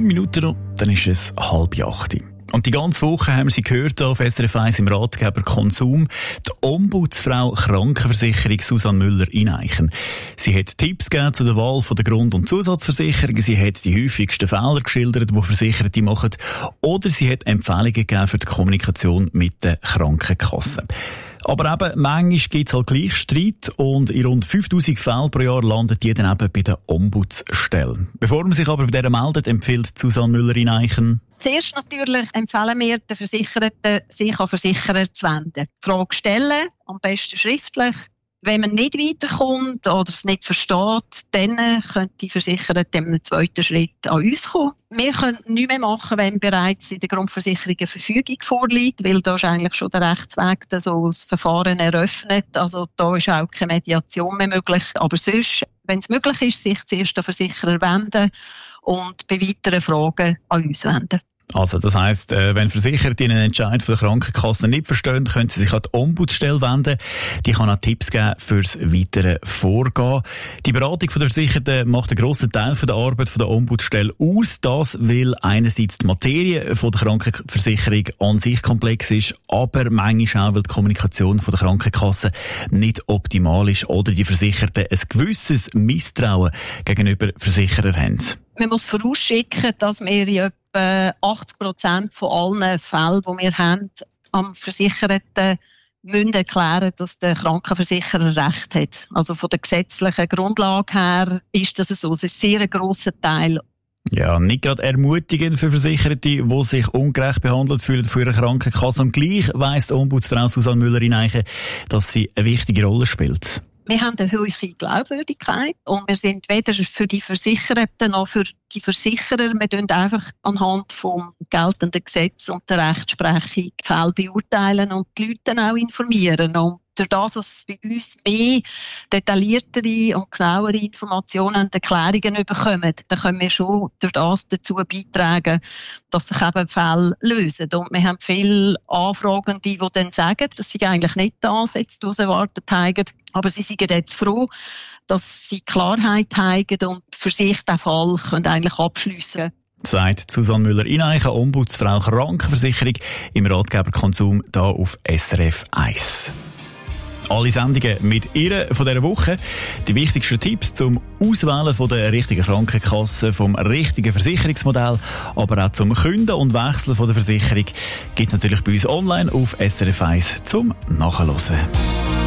Minuten noch, dann ist es 7:30. Und die ganze Woche haben wir sie gehört auf SRF 1 im Ratgeber Konsum. Die Ombudsfrau Krankenversicherung Susanne Müller-Ineichen. Sie hat Tipps gegeben zu der Wahl der Grund- und Zusatzversicherungen. Sie hat die häufigsten Fehler geschildert, die Versicherte machen. Oder sie hat Empfehlungen gegeben für die Kommunikation mit den Krankenkassen. Aber eben, manchmal gibt es halt gleich Streit und in rund 5000 Fällen pro Jahr landet die dann eben bei der Ombudsstelle. Bevor man sich aber bei dieser meldet, empfiehlt Susanne Müller-Ineichen: Zuerst natürlich empfehlen wir den Versicherten, sich an Versicherer zu wenden. Frage stellen, am besten schriftlich. Wenn man nicht weiterkommt oder es nicht versteht, dann könnte die Versicherung im zweiten Schritt an uns kommen. Wir können nichts mehr machen, wenn bereits in der Grundversicherung eine Verfügung vorliegt, weil da ist eigentlich schon der Rechtsweg so das Verfahren eröffnet. Also da ist auch keine Mediation mehr möglich. Aber sonst, wenn es möglich ist, sich zuerst an Versicherer wenden und bei weiteren Fragen an uns wenden. Also, das heisst, wenn Versicherte einen Entscheid von der Krankenkasse nicht verstehen, können sie sich an die Ombudsstelle wenden. Die kann auch Tipps geben fürs weitere Vorgehen. Die Beratung der Versicherten macht einen grossen Teil von der Arbeit der Ombudsstelle aus. Das, weil einerseits die Materie von der Krankenversicherung an sich komplex ist, aber manchmal auch, weil die Kommunikation von der Krankenkasse nicht optimal ist oder die Versicherten ein gewisses Misstrauen gegenüber Versicherern haben. Man muss vorausschicken, dass wir in etwa 80% von allen Fällen, die wir haben, am Versicherten müssen erklären, dass der Krankenversicherer Recht hat. Also von der gesetzlichen Grundlage her ist das so. Es ist ein sehr grosser Teil. Ja, nicht gerade ermutigend für Versicherte, die sich ungerecht behandelt fühlen von ihrer Krankenkasse. Und gleich weiss die Ombudsfrau Susanne Müller-Ineichen, dass sie eine wichtige Rolle spielt. Wir haben eine hohe Glaubwürdigkeit und wir sind weder für die Versicherten noch für die Versicherer. Wir tun einfach anhand vom geltenden Gesetz und der Rechtsprechung die Fälle beurteilen und die Leute dann auch informieren. Und durch das, dass bei uns mehr detailliertere und genauere Informationen und Erklärungen bekommen, dann können wir schon durch das dazu beitragen, dass sich eben Fälle lösen. Und wir haben viele Anfragende, die dann sagen, dass sie eigentlich nicht das jetzt erwartet haben, aber sie sind jetzt froh, dass sie Klarheit haben und für sich den Fall können eigentlich abschliessen können. Sagt Susanne Müller-Ineichen, Ombudsfrau Krankenversicherung im Ratgeber Konsum hier auf SRF 1. Alle Sendungen mit ihr von dieser Woche. Die wichtigsten Tipps zum Auswählen von der richtigen Krankenkasse, vom richtigen Versicherungsmodell, aber auch zum Künden und Wechseln von der Versicherung gibt es natürlich bei uns online auf SRF 1 zum Nachhören.